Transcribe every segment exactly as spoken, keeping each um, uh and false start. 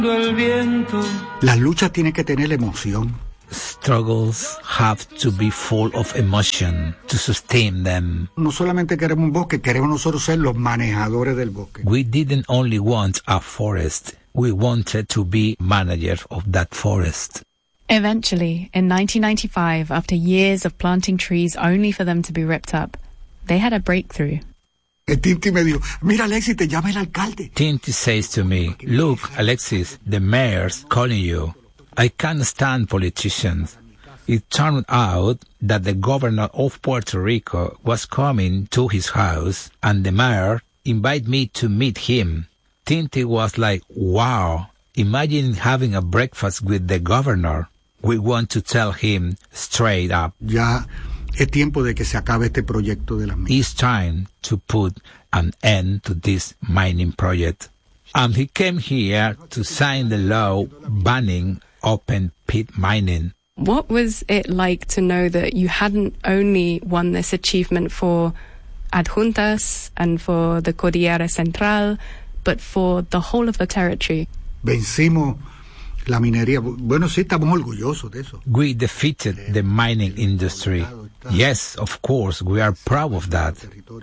Las luchas tienen que tener emoción. Struggles have to be full of emotion to sustain them. No solamente queremos un bosque, queremos nosotros ser los manejadores del bosque. We didn't only want a forest, we wanted to be managers of that forest. Eventually, in nineteen ninety-five, after years of planting trees only for them to be ripped up, they had a breakthrough. El Tinti me dijo, mira Alexis, te llama el alcalde. Tinti says to me, look, Alexis, the mayor's calling you. I can't stand politicians. It turned out that the governor of Puerto Rico was coming to his house and the mayor invited me to meet him. Tinti was like, wow, imagine having a breakfast with the governor. We want to tell him straight up. Ya es tiempo de que se acabe este proyecto de las minas. It's time to put an end to this mining project. And he came here to sign the law banning open pit mining. What was it like to know that you hadn't only won this achievement for Adjuntas and for the Cordillera Central, but for the whole of the territory? Vencimos la minería. Bueno, sí, estamos orgullosos de eso. We defeated the mining industry. Yes, of course, we are proud of that.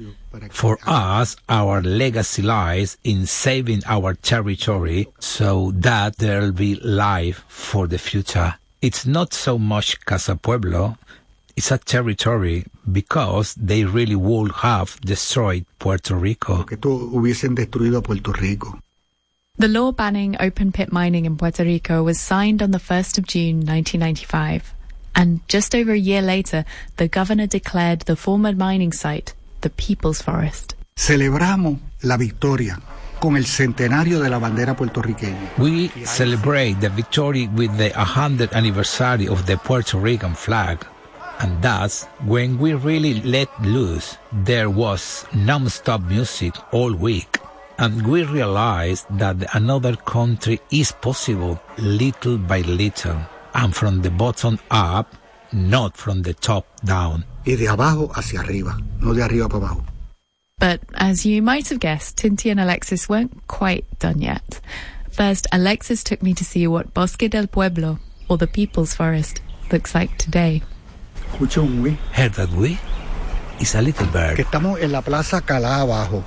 For us, our legacy lies in saving our territory so that there'll be life for the future. It's not so much Casa Pueblo, it's a territory because they really would have destroyed Puerto Rico. Que hubiesen destruido Puerto Rico. The law banning open-pit mining in Puerto Rico was signed on the first of June nineteen ninety-five. And just over a year later, the governor declared the former mining site the People's Forest. Celebramos la victoria con el centenario de la bandera puertorriqueña. We celebrate the victory with the one hundredth anniversary of the Puerto Rican flag. And that's when we really let loose. There was non-stop music all week. And we realized that another country is possible little by little. And from the bottom up, not from the top down. Y de abajo hacia arriba, no de arriba para abajo. But as you might have guessed, Tinti and Alexis weren't quite done yet. First, Alexis took me to see what Bosque del Pueblo, or the People's Forest, looks like today. Escucho un güey. Heard that güey? It's a little bird. Que estamos en la Plaza Cala Abajo.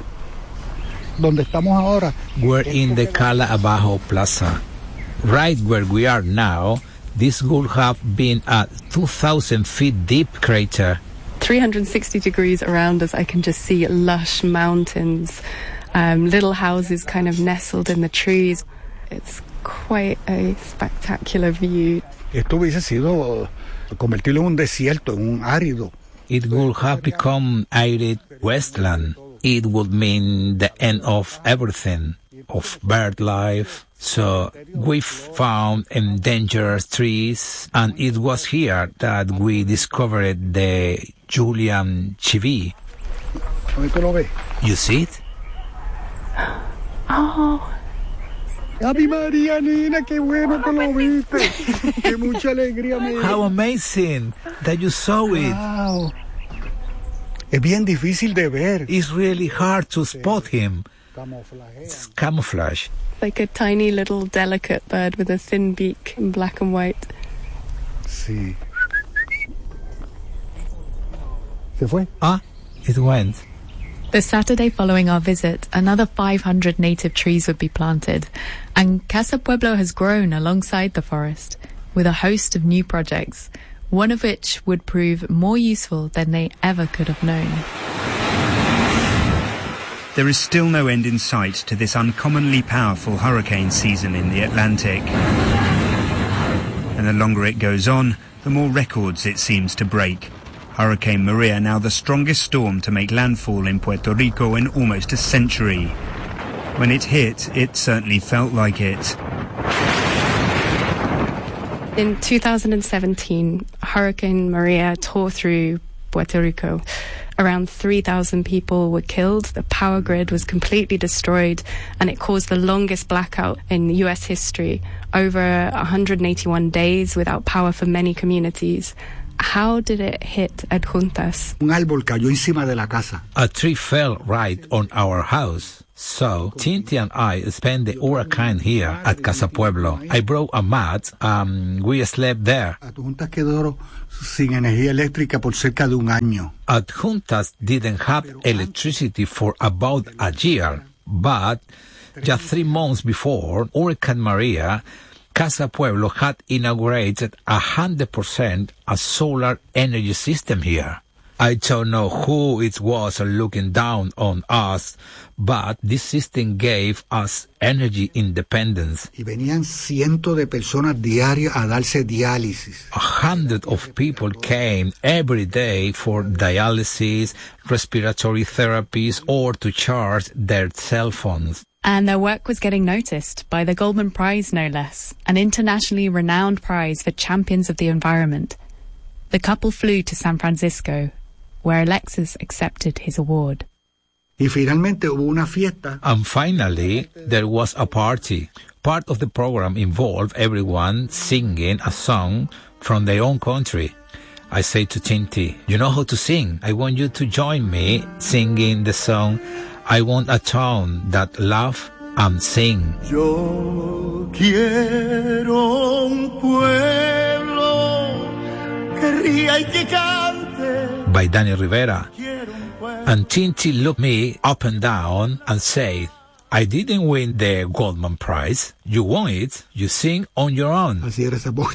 Donde estamos ahora. We're in the Cala Abajo Plaza. Right where we are now, this would have been a two thousand feet deep crater. three hundred sixty degrees around us, I can just see lush mountains, um, little houses kind of nestled in the trees. It's quite a spectacular view. Esto hubiese sido convertirlo en un desierto, en un árido. It would have become arid wasteland. It would mean the end of everything, of bird life. So we found endangered trees, and it was here that we discovered the Julian Chiví. You see it? Oh. ¡Ave María, nena! ¡Qué bueno que lo viste! ¡Qué mucha alegría me dio! How amazing that you saw it! Wow. Es bien difícil de ver. It's really hard to spot him. It's camouflage. Like a tiny little delicate bird with a thin beak in black and white. Sí. ¿Se fue? Ah, it went. The Saturday following our visit, another five hundred native trees would be planted, and Casa Pueblo has grown alongside the forest, with a host of new projects, one of which would prove more useful than they ever could have known. There is still no end in sight to this uncommonly powerful hurricane season in the Atlantic. And the longer it goes on, the more records it seems to break. Hurricane Maria now the strongest storm to make landfall in Puerto Rico in almost a century. When it hit, it certainly felt like it. In two thousand seventeen, Hurricane Maria tore through Puerto Rico. Around three thousand people were killed, the power grid was completely destroyed, and it caused the longest blackout in U S history, over one hundred eighty-one days without power for many communities. How did it hit Adjuntas? Un árbol cayó encima de la casa. A tree fell right on our house. So, Tinti and I spent the hurricane here at Casa Pueblo. I brought a mat, and we slept there. Adjuntas quedó sin energía eléctrica por cerca de un año. Adjuntas didn't have electricity for about a year, but just three months before Hurricane Maria, Casa Pueblo had inaugurated a hundred percent a solar energy system here. I don't know who it was looking down on us, but this system gave us energy independence. Y venían cientos de personas diarias a darse diálisis. A hundred of people came every day for dialysis, respiratory therapies, or to charge their cell phones. And their work was getting noticed by the Goldman Prize, no less, an internationally renowned prize for champions of the environment. The couple flew to San Francisco, where Alexis accepted his award. Y finalmente hubo una fiesta. And finally, there was a party. Part of the program involved everyone singing a song from their own country. I say to Tinti, you know how to sing. I want you to join me singing the song I Want a Town That Laugh and Sing. Yo quiero un pueblo que ría y que cante. By Danny Rivera. And Tinti looked me up and down and said, I didn't win the Goldman Prize. You won it. You sing on your own. Así era esa voz.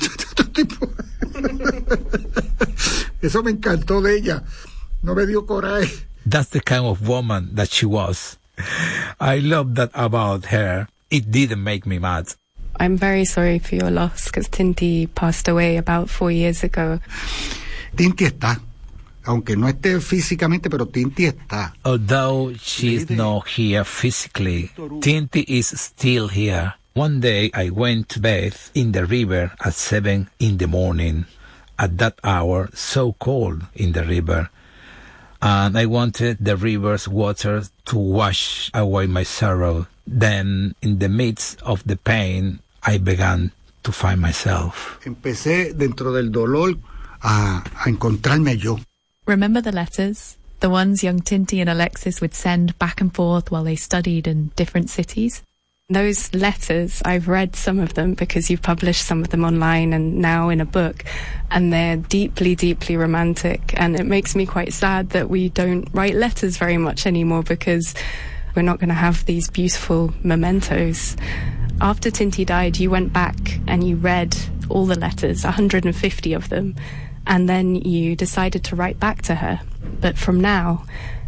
Eso me encantó de ella. No me dio coraje. That's the kind of woman that she was. I love that about her. It didn't make me mad. I'm very sorry for your loss, because Tinti passed away about four years ago. Tinti está. Aunque no esté físicamente, pero Tinti está. Although she's not here physically, Tinti is still here. One day I went to bathe in the river at seven in the morning. At that hour, so cold in the river. And I wanted the river's water to wash away my sorrow. Then, in the midst of the pain, I began to find myself. Empecé dentro del dolor a, a encontrarme yo. Remember the letters? The ones young Tinti and Alexis would send back and forth while they studied in different cities? Those letters, I've read some of them because you've published some of them online and now in a book, and they're deeply, deeply romantic, and it makes me quite sad that we don't write letters very much anymore because we're not going to have these beautiful mementos. After Tinti died, you went back and you read all the letters, one hundred fifty of them, and then you decided to write back to her. But from now,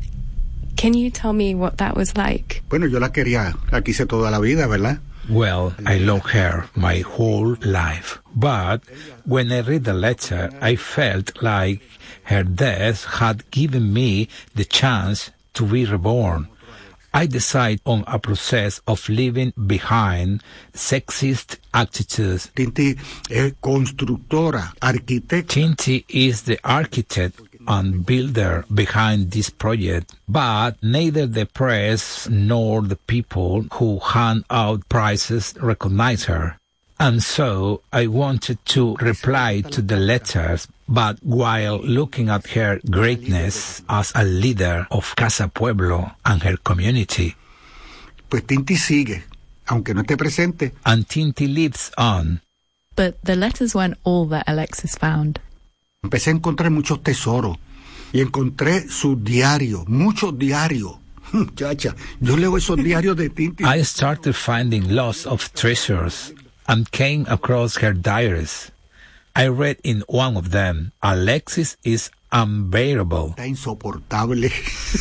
can you tell me what that was like? Bueno, yo la quería, la quise toda la vida, ¿verdad? Well, I love her my whole life. But when I read the letter, I felt like her death had given me the chance to be reborn. I decided on a process of leaving behind sexist attitudes. Tinti es constructora, arquitecta. Tinti is the architect and builder behind this project, but neither the press nor the people who hand out prizes recognize her. And so I wanted to reply to the letters, but while looking at her greatness as a leader of Casa Pueblo and her community. Pues Tinti sigue, aunque no esté presente. And Tinti lives on. But the letters weren't all that Alexis found. Empecé a encontrar muchos tesoros y encontré sus diarios, muchos diarios. Chacha, yo leo esos diarios de Tinti. I started finding lots of treasures and came across her diaries. I read in one of them, Alexis is unbearable. Está insoportable.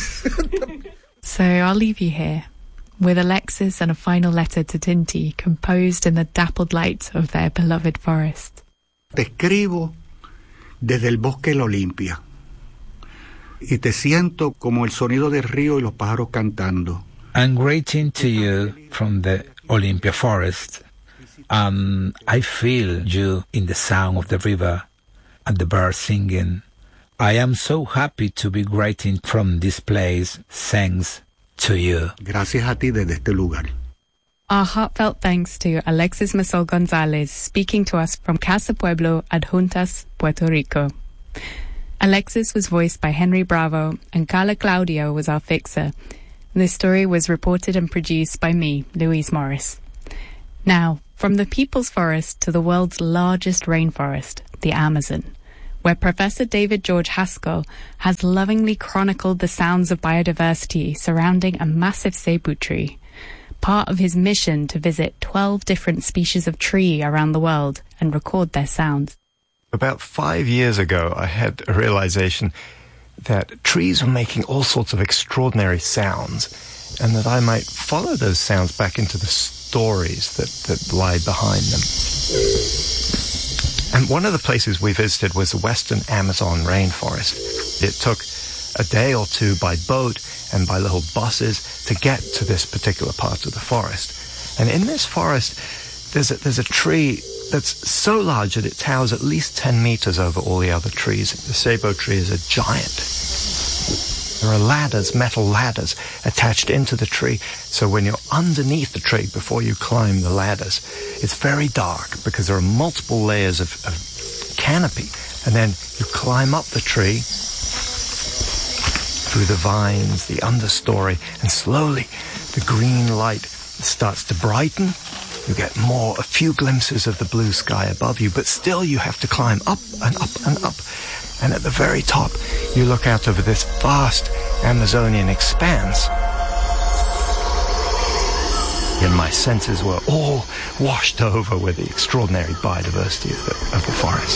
So I'll leave you here with Alexis and a final letter to Tinti composed in the dappled light of their beloved forest. Te escribo desde el bosque La Olimpia y te siento como el sonido del río y los pájaros cantando. I'm writing to you from the Olympia forest, and I feel you in the sound of the river and the birds singing. I am so happy to be writing from this place, thanks to you. Gracias a ti desde este lugar. Our heartfelt thanks to Alexis Massol Gonzalez, speaking to us from Casa Pueblo, Adjuntas, Puerto Rico. Alexis was voiced by Henry Bravo, and Carla Claudio was our fixer. This story was reported and produced by me, Louise Morris. Now, from the People's Forest to the world's largest rainforest, the Amazon, where Professor David George Haskell has lovingly chronicled the sounds of biodiversity surrounding a massive cebu tree, part of his mission to visit twelve different species of tree around the world and record their sounds. About five years ago, I had a realization that trees were making all sorts of extraordinary sounds, and that I might follow those sounds back into the stories that, that lie behind them. And one of the places we visited was the western Amazon rainforest. It took a day or two by boat and by little buses to get to this particular part of the forest. And in this forest, there's a, there's a tree that's so large that it towers at least ten meters over all the other trees. The cebu tree is a giant. There are ladders, metal ladders, attached into the tree, so when you're underneath the tree before you climb the ladders, it's very dark because there are multiple layers of, of canopy, and then you climb up the tree through the vines, the understory, and slowly the green light starts to brighten. You get more, a few glimpses of the blue sky above you, but still you have to climb up and up and up. And at the very top, you look out over this vast Amazonian expanse. And my senses were all washed over with the extraordinary biodiversity of the, of the forest.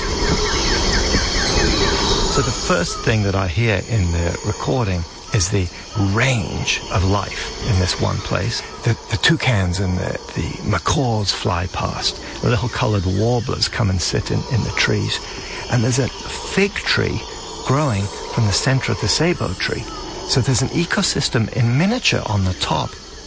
So the first thing that I hear in the recording is the range of life in this one place. The, the toucans and the, the macaws fly past. The little colored warblers come and sit in, in the trees. And there's a fig tree growing from the center of the cebu tree. So there's an ecosystem in miniature on the top.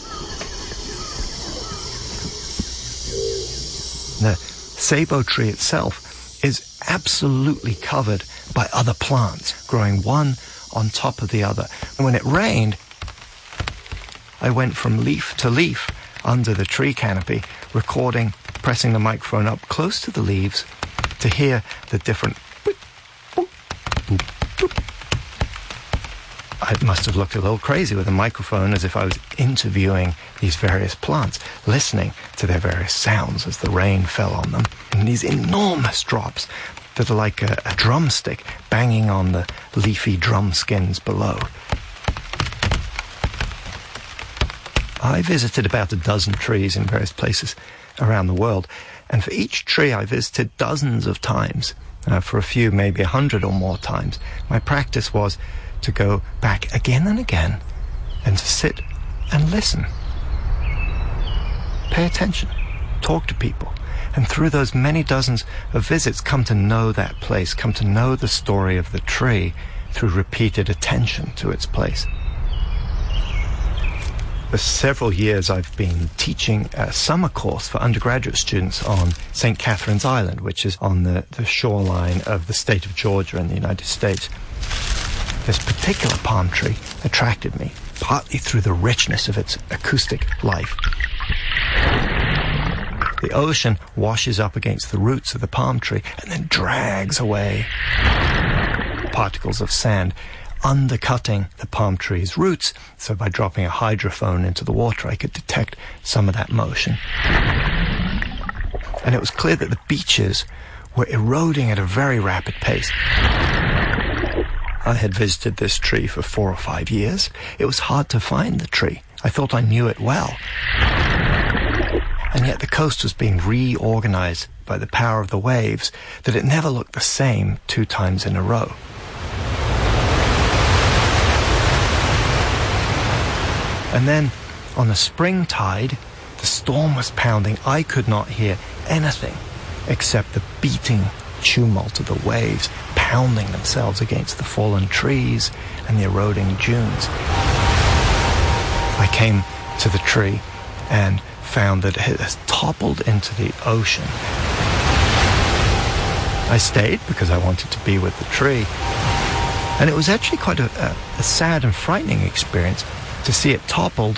The cebu tree itself is absolutely covered by other plants, growing one on top of the other. And when it rained, I went from leaf to leaf under the tree canopy, recording, pressing the microphone up close to the leaves to hear the different boop, boop, boop, boop. I must have looked a little crazy with a microphone, as if I was interviewing these various plants, listening to their various sounds as the rain fell on them. And these enormous drops that are like a, a drumstick banging on the leafy drum skins below. I visited about a dozen trees in various places around the world, and for each tree I visited dozens of times. Uh, for a few, maybe a hundred or more times. My practice was to go back again and again and to sit and listen. Pay attention. Talk to people. And through those many dozens of visits, come to know that place, come to know the story of the tree through repeated attention to its place. For several years, I've been teaching a summer course for undergraduate students on Saint Catherine's Island, which is on the, the shoreline of the state of Georgia in the United States. This particular palm tree attracted me, partly through the richness of its acoustic life. The ocean washes up against the roots of the palm tree and then drags away particles of sand, undercutting the palm tree's roots. So by dropping a hydrophone into the water, I could detect some of that motion. And it was clear that the beaches were eroding at a very rapid pace. I had visited this tree for four or five years. It was hard to find the tree. I thought I knew it well. And yet the coast was being reorganized by the power of the waves, that it never looked the same two times in a row. And then, on the spring tide, the storm was pounding. I could not hear anything except the beating tumult of the waves pounding themselves against the fallen trees and the eroding dunes. I came to the tree and found that it has toppled into the ocean. I stayed because I wanted to be with the tree. And it was actually quite a, a, a sad and frightening experience to see it toppled,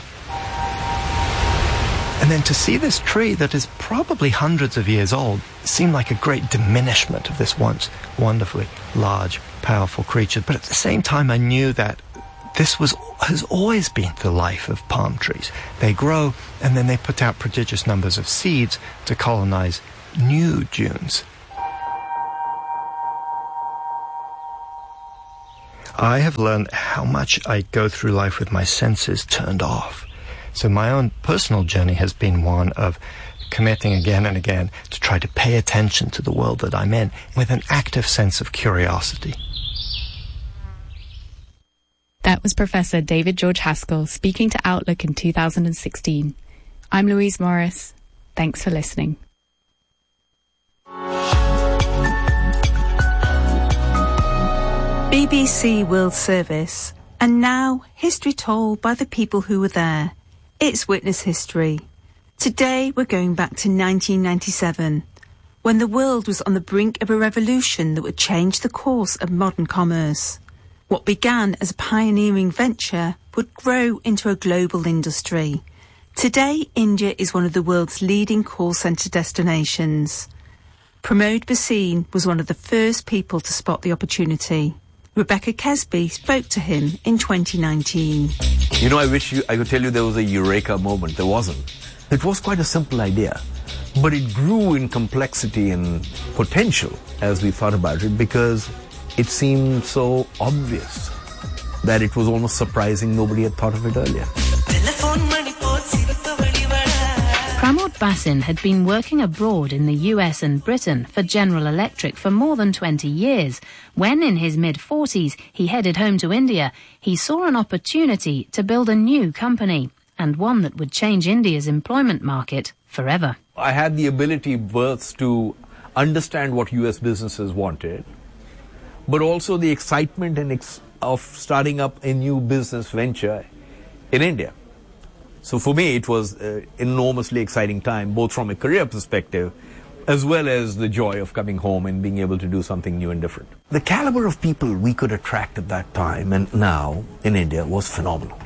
and then to see this tree that is probably hundreds of years old seem like a great diminishment of this once wonderfully large, powerful creature. But at the same time, I knew that this was has always been the life of palm trees. They grow, and then they put out prodigious numbers of seeds to colonize new dunes. I have learned how much I go through life with my senses turned off. So my own personal journey has been one of committing again and again to try to pay attention to the world that I'm in with an active sense of curiosity. That was Professor David George Haskell speaking to Outlook in two thousand sixteen. I'm Louise Morris. Thanks for listening. B B C World Service, and now history told by the people who were there. It's Witness History. Today we're going back to nineteen ninety-seven, when the world was on the brink of a revolution that would change the course of modern commerce. What began as a pioneering venture would grow into a global industry. Today, India is one of the world's leading call centre destinations. Pramod Bhasin was one of the first people to spot the opportunity. Rebecca Kesby spoke to him in twenty nineteen. You know, I wish you, I could tell you there was a eureka moment. There wasn't. It was quite a simple idea, but it grew in complexity and potential as we thought about it, because it seemed so obvious that it was almost surprising nobody had thought of it earlier. Pramod Bhasin had been working abroad in the U S and Britain for General Electric for more than twenty years. When, in his mid-forties, he headed home to India, he saw an opportunity to build a new company, and one that would change India's employment market forever. I had the ability both to understand what U S businesses wanted, but also the excitement and ex- of starting up a new business venture in India. So for me, it was an enormously exciting time, both from a career perspective, as well as the joy of coming home and being able to do something new and different. The caliber of people we could attract at that time and now in India was phenomenal.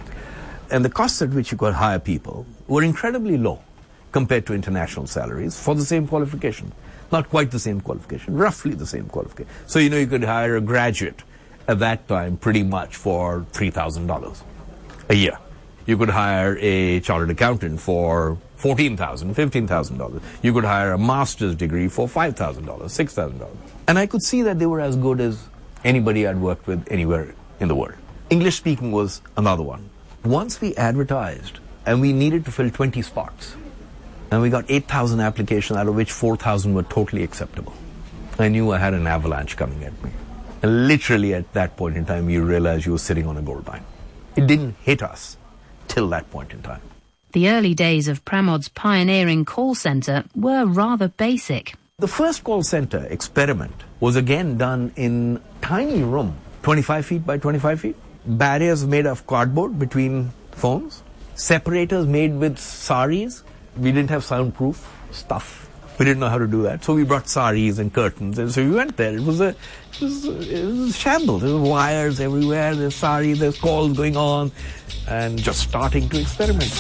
And the costs at which you could hire people were incredibly low compared to international salaries for the same qualification. Not quite the same qualification, roughly the same qualification. So, you know, you could hire a graduate at that time pretty much for three thousand dollars a year. You could hire a chartered accountant for fourteen thousand dollars, fifteen thousand dollars. You could hire a master's degree for five thousand dollars, six thousand dollars. And I could see that they were as good as anybody I'd worked with anywhere in the world. English speaking was another one. Once we advertised, and we needed to fill twenty spots, and we got eight thousand applications, out of which four thousand were totally acceptable. I knew I had an avalanche coming at me. And literally at that point in time, you realize you were sitting on a gold mine. It didn't hit us till that point in time. The early days of Pramod's pioneering call centre were rather basic. The first call centre experiment was again done in a tiny room, twenty-five feet by twenty-five feet. Barriers made of cardboard between phones. Separators made with saris. We didn't have soundproof stuff. We didn't know how to do that. So we brought saris and curtains. And so we went there. It was a, it was, it was a shambles. There were wires everywhere. There's saris, there's calls going on. And just starting to experiment.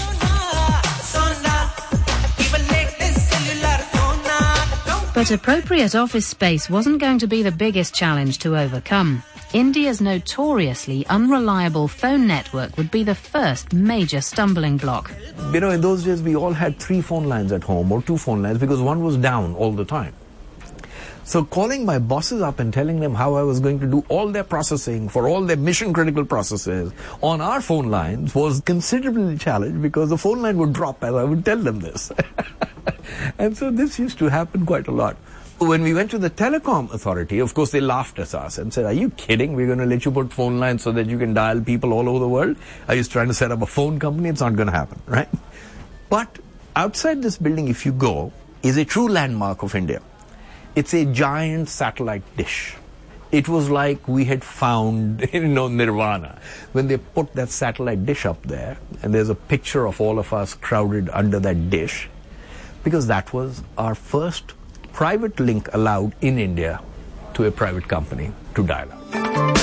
But appropriate office space wasn't going to be the biggest challenge to overcome. India's notoriously unreliable phone network would be the first major stumbling block. You know, in those days, we all had three phone lines at home, or two phone lines, because one was down all the time. So calling my bosses up and telling them how I was going to do all their processing for all their mission-critical processes on our phone lines was considerably challenged, because the phone line would drop as I would tell them this. And so this used to happen quite a lot. When we went to the telecom authority, of course, they laughed at us and said, "Are you kidding? We're going to let you put phone lines so that you can dial people all over the world? Are you trying to set up a phone company? It's not going to happen," right? But outside this building, if you go, is a true landmark of India. It's a giant satellite dish. It was like we had found, you know, nirvana. When they put that satellite dish up there, and there's a picture of all of us crowded under that dish, because that was our first private link allowed in India to a private company to dial up.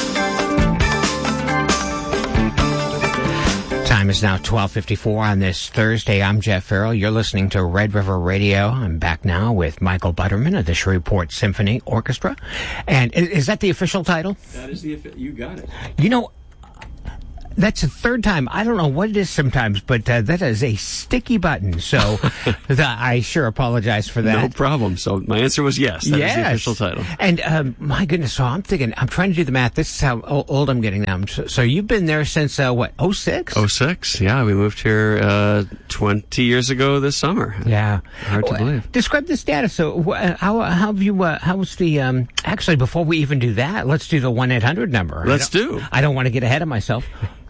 Time is now twelve fifty-four on this Thursday. I'm Jeff Farrell. You're listening to Red River Radio. I'm back now with Michael Butterman of the Shreveport Symphony Orchestra. And is, is that the official title? That is the, you got it. You know, That's the third time. I don't know what it is sometimes, but uh, that is a sticky button. So the, I sure apologize for that. No problem. So my answer was yes. That yes. is the official title. And um, my goodness, so I'm thinking, I'm trying to do the math. This is how old I'm getting now. So, so you've been there since, uh, what, oh six? oh six, yeah. We moved here uh, twenty years ago this summer. Yeah. Hard to well, believe. Describe the status. So wh- how, how have you, uh, how was the, um, actually, before we even do that, let's do the one eight hundred number. Let's I do. I don't want to get ahead of myself.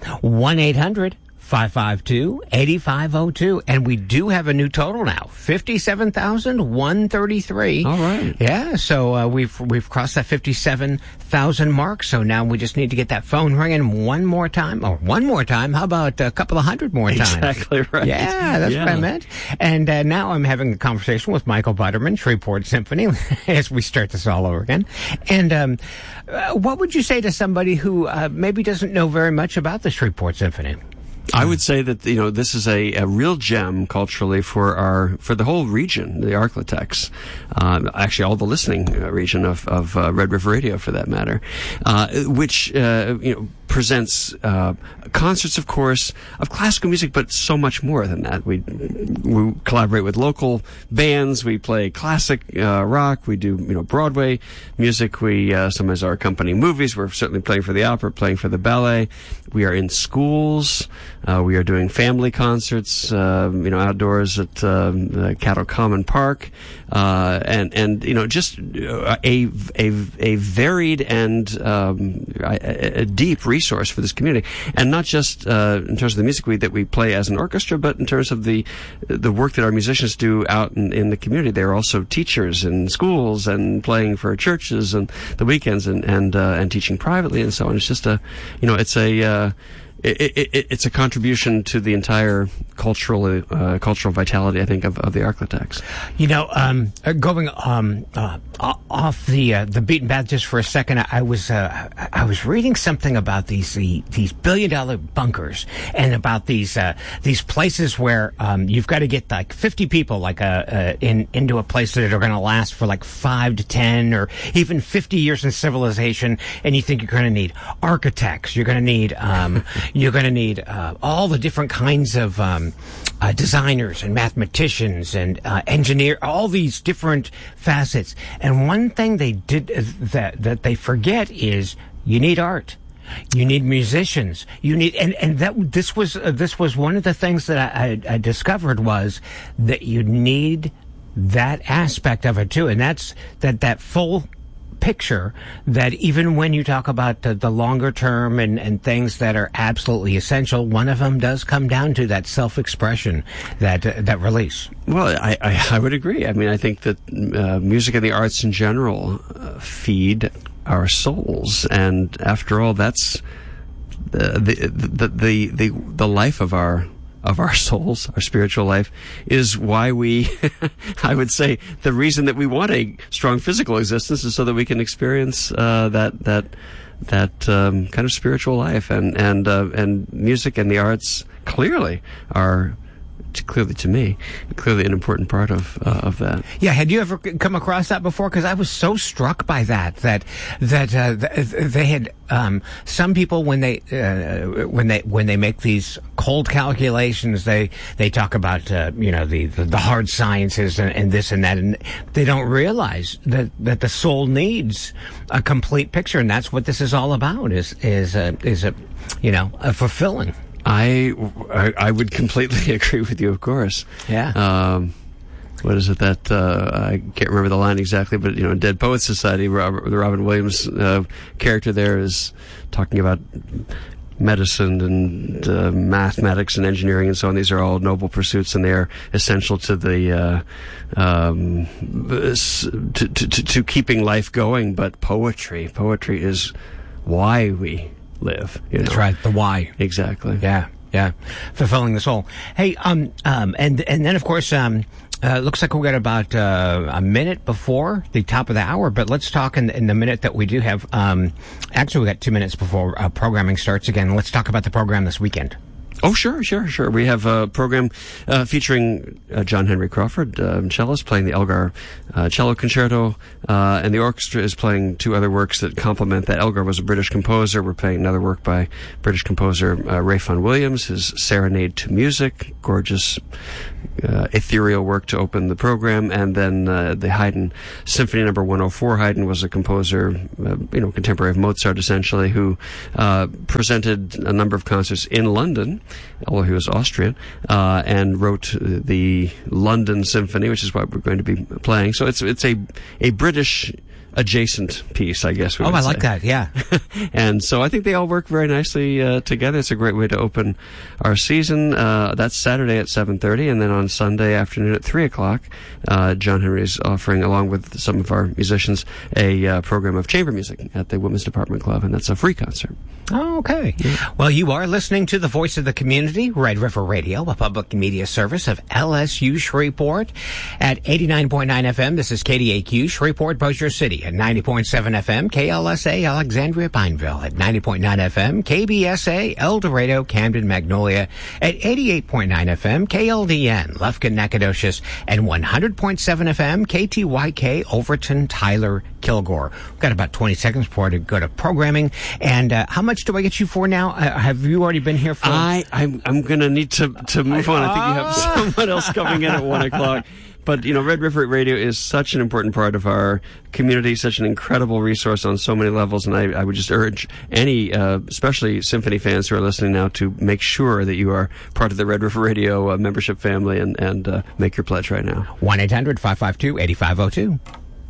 one eight hundred five five two eight five zero two. And we do have a new total now, fifty-seven thousand one hundred thirty-three. All right. Yeah, so uh, we've we've crossed that fifty-seven thousand mark, so now we just need to get that phone ringing one more time, or one more time. How about a couple of hundred more times? Exactly right. Yeah, that's yeah. what I meant. And uh, now I'm having a conversation with Michael Butterman, Shreveport Symphony, as we start this all over again. And um, uh, what would you say to somebody who uh, maybe doesn't know very much about the Shreveport Symphony? I would say that, you know, this is a, a real gem culturally for our, for the whole region, the Arklatex, uh, actually all the listening uh, region of, of uh, Red River Radio for that matter, uh, which, uh, you know, presents uh, concerts, of course, of classical music, but so much more than that. We we collaborate with local bands. We play classic uh, rock. We do, you know, Broadway music. We uh, sometimes are accompanying movies. We're certainly playing for the opera, playing for the ballet. We are in schools. Uh, we are doing family concerts, uh, you know, outdoors at um, the Caddo Common Park, uh, and and you know, just a a a varied and um, a, a deep resource for this community, and not just uh, in terms of the music we, that we play as an orchestra, but in terms of the the work that our musicians do out in, in the community. They're also teachers in schools and playing for churches and the weekends and and uh, and teaching privately and so on. It's just a, you know, it's a uh, It, it, it's a contribution to the entire cultural uh, cultural vitality, I think, of, of the Arklatex. You know, um, going um, uh, off the uh, the beaten path just for a second, I was uh, I was reading something about these the, these billion dollar bunkers and about these uh, these places where um, you've got to get like fifty people like uh, uh, in into a place that are going to last for like five to ten or even fifty years in civilization, and you think you're going to need architects, you're going to need um, You're going to need uh, all the different kinds of um, uh, designers and mathematicians and uh, engineer, all these different facets. And one thing they did uh, that that they forget is you need art. You need musicians. You need, and and that this was uh, this was one of the things that I, I, I discovered was that you need that aspect of it too, and that's that that full picture, that even when you talk about the, the longer term and, and things that are absolutely essential, one of them does come down to that self-expression, that uh, that release. Well, I, I, I would agree. I mean, I think that uh, music and the arts in general uh, feed our souls, and after all, that's the the the the, the, the life of our of our souls, our spiritual life, is why we, I would say, the reason that we want a strong physical existence is so that we can experience uh, that that that um, kind of spiritual life, and and uh, and music and the arts clearly are. Clearly, to me, clearly an important part of uh, of that. Yeah, had you ever come across that before? Because I was so struck by that that that uh, th- they had um, some people when they uh, when they when they make these cold calculations, they they talk about uh, you know the, the the hard sciences and, and this and that, and they don't realize that that the soul needs a complete picture, and that's what this is all about. Is is a, is a you know a fulfilling. I, I, I would completely agree with you, of course. Yeah. Um, what is it that, uh, I can't remember the line exactly, but, you know, Dead Poets Society, Robert, the Robin Williams, uh, character there is talking about medicine and, uh, mathematics and engineering and so on. These are all noble pursuits, and they're essential to the, uh, um, to, to, to, to keeping life going. But poetry, poetry is why we live. You That's know? right. The why. Exactly. Yeah. Yeah. Fulfilling the soul. Hey, um, um, and, and then of course, um, uh, looks like we got about, uh, a minute before the top of the hour, but let's talk in, in the minute that we do have. Um, actually we got two minutes before uh, programming starts again. Let's talk about the program this weekend. Oh, sure, sure, sure. We have a program uh, featuring uh, John Henry Crawford, uh, cellist, playing the Elgar uh, cello concerto, uh, and the orchestra is playing two other works that complement that. Elgar was a British composer. We're playing another work by British composer uh, Ray Vaughan Williams, his Serenade to Music, gorgeous uh, ethereal work to open the program, and then uh, the Haydn Symphony Number one oh four. Haydn was a composer, uh, you know, contemporary of Mozart, essentially, who uh, presented a number of concerts in London, although he was Austrian, uh, and wrote the London Symphony, which is what we're going to be playing. So it's it's a a British adjacent piece, I guess we Oh, would I say. like that, yeah. And so I think they all work very nicely uh, together. It's a great way to open our season. Uh, that's Saturday at seven thirty, and then on Sunday afternoon at three o'clock, uh, John Henry is offering, along with some of our musicians, a uh, program of chamber music at the Women's Department Club, and that's a free concert. Oh, okay. Well, you are listening to the voice of the community, Red River Radio, a public media service of L S U Shreveport at eighty-nine point nine F M. This is K D A Q, Shreveport, Bossier City at ninety point seven F M, K L S A, Alexandria, Pineville at ninety point nine F M, K B S A, El Dorado, Camden, Magnolia at eighty-eight point nine F M, K L D N, Lufkin, Nacogdoches, and one hundred point seven F M, K T Y K, Overton, Tyler, Kilgore. We've got about twenty seconds before to go to programming. And uh, how much do I get you for now? Uh, have you already been here for? I, I'm, I'm going to need to to move on. I think you have someone else coming in at one o'clock. But, you know, Red River Radio is such an important part of our community, such an incredible resource on so many levels, and I, I would just urge any, uh, especially symphony fans who are listening now, to make sure that you are part of the Red River Radio uh, membership family and, and uh, make your pledge right now. one eight hundred five five two eight five zero two.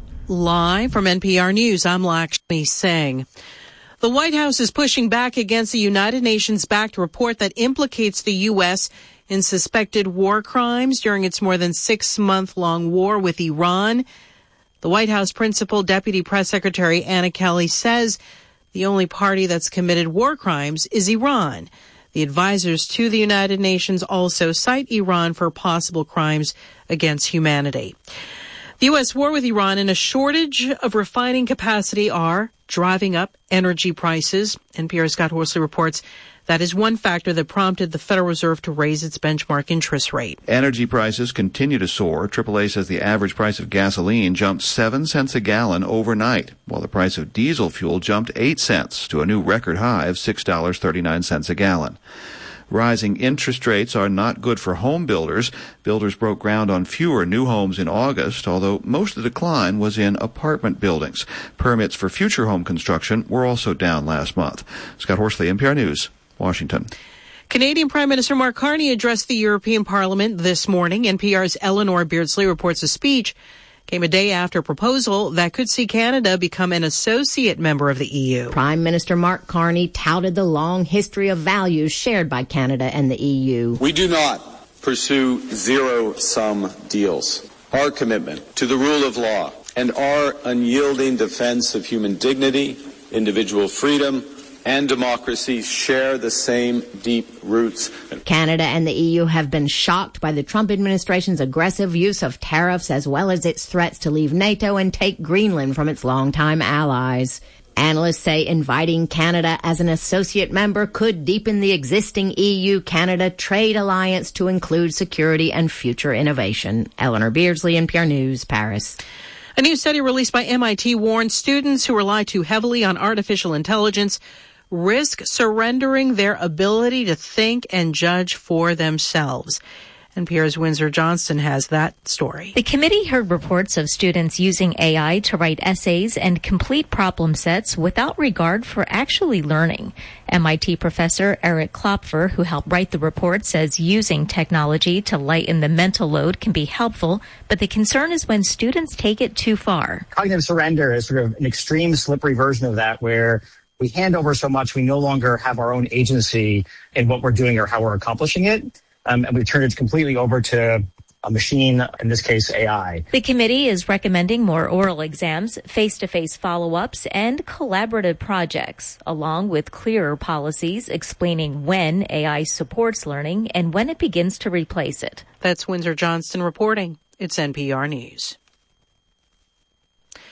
Live from N P R News, I'm Lakshmi Singh. The White House is pushing back against the United Nations-backed report that implicates the U S in suspected war crimes during its more than six-month-long war with Iran. The White House Principal Deputy Press Secretary Anna Kelly says the only party that's committed war crimes is Iran. The advisors to the United Nations also cite Iran for possible crimes against humanity. The U S war with Iran and a shortage of refining capacity are driving up energy prices. N P R's Scott Horsley reports that is one factor that prompted the Federal Reserve to raise its benchmark interest rate. Energy prices continue to soar. triple A says the average price of gasoline jumped seven cents a gallon overnight, while the price of diesel fuel jumped eight cents to a new record high of six dollars and thirty-nine cents a gallon. Rising interest rates are not good for home builders. Builders broke ground on fewer new homes in August, although most of the decline was in apartment buildings. Permits for future home construction were also down last month. Scott Horsley, N P R News, Washington. Canadian Prime Minister Mark Carney addressed the European Parliament this morning. N P R's Eleanor Beardsley reports the speech came a day after a proposal that could see Canada become an associate member of the E U. Prime Minister Mark Carney touted the long history of values shared by Canada and the E U. We do not pursue zero-sum deals. Our commitment to the rule of law and our unyielding defense of human dignity, individual freedom, and democracy share the same deep roots. Canada and the E U have been shocked by the Trump administration's aggressive use of tariffs as well as its threats to leave NATO and take Greenland from its longtime allies. Analysts say inviting Canada as an associate member could deepen the existing E U-Canada trade alliance to include security and future innovation. Eleanor Beardsley, N P R News, Paris. A new study released by M I T warns students who rely too heavily on artificial intelligence risk surrendering their ability to think and judge for themselves. N P R's Windsor Johnston has that story. The committee heard reports of students using A I to write essays and complete problem sets without regard for actually learning. M I T professor Eric Klopfer, who helped write the report, says using technology to lighten the mental load can be helpful, but the concern is when students take it too far. Cognitive surrender is sort of an extreme, slippery version of that where we hand over so much we no longer have our own agency in what we're doing or how we're accomplishing it. Um, and we've turned it completely over to a machine, in this case, A I. The committee is recommending more oral exams, face-to-face follow-ups, and collaborative projects, along with clearer policies explaining when A I supports learning and when it begins to replace it. That's Windsor Johnston reporting. It's N P R News.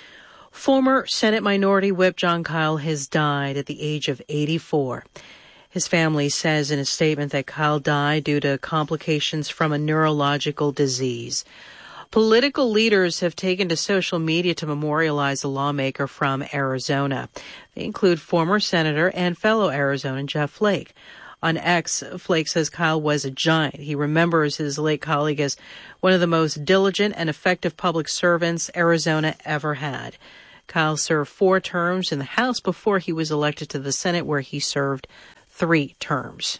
Former Senate Minority Whip Jon Kyl has died at the age of eighty-four. His family says in a statement that Kyle died due to complications from a neurological disease. Political leaders have taken to social media to memorialize a lawmaker from Arizona. They include former Senator and fellow Arizonan Jeff Flake. On X, Flake says Kyle was a giant. He remembers his late colleague as one of the most diligent and effective public servants Arizona ever had. Kyle served four terms in the House before he was elected to the Senate, where he served three terms.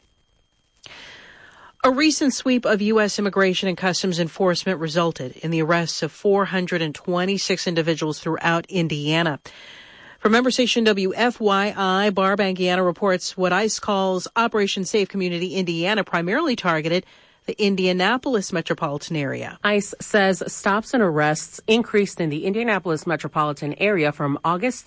A recent sweep of U S Immigration and Customs Enforcement resulted in the arrests of four hundred twenty-six individuals throughout Indiana. From member station W F Y I, Barb Anguiano reports what ICE calls Operation Safe Community Indiana primarily targeted the Indianapolis metropolitan area. ICE says stops and arrests increased in the Indianapolis metropolitan area from August